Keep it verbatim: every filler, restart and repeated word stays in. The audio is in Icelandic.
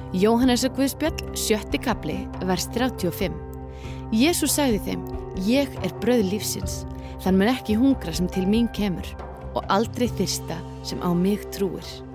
Jóhannesar Guðspjall, sjötti kafli, vers þrjátíu og fimm. Jesús sagði þeim, ég er brauð lífsins, þann mun ekki hungra sem til mín kemur og aldrei þyrsta sem á mig trúir.